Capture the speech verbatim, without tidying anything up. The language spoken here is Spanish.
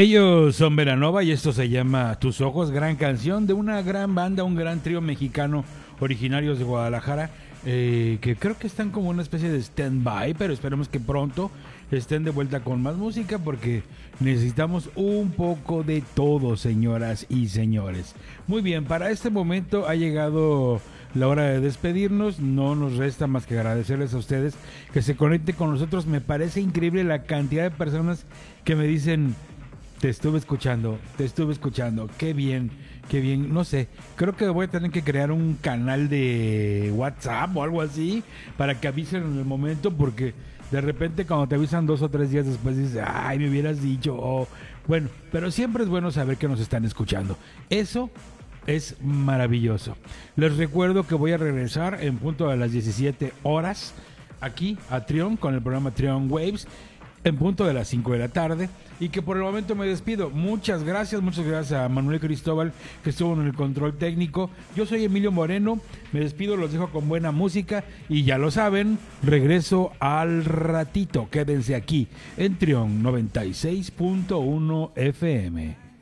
Ellos son Velanova y esto se llama Tus Ojos, gran canción de una gran banda, un gran trío mexicano originarios de Guadalajara, eh, que creo que están como una especie de stand-by, pero esperemos que pronto estén de vuelta con más música porque necesitamos un poco de todo, señoras y señores. Muy bien, para este momento ha llegado la hora de despedirnos. No nos resta más que agradecerles a ustedes que se conecten con nosotros. Me parece increíble la cantidad de personas que me dicen: te estuve escuchando, te estuve escuchando, qué bien, qué bien, no sé, creo que voy a tener que crear un canal de WhatsApp o algo así para que avisen en el momento, porque de repente cuando te avisan dos o tres días después dices, ay, me hubieras dicho, oh. Bueno, pero siempre es bueno saber que nos están escuchando, eso es maravilloso. Les recuerdo que voy a regresar en punto a las diecisiete horas aquí a Trion con el programa Trion Waves en punto de las cinco de la tarde, y que por el momento me despido. Muchas gracias, muchas gracias a Manuel Cristóbal que estuvo en el control técnico. Yo soy Emilio Moreno, me despido, los dejo con buena música y ya lo saben, regreso al ratito. Quédense aquí en Trion noventa y seis punto uno F M.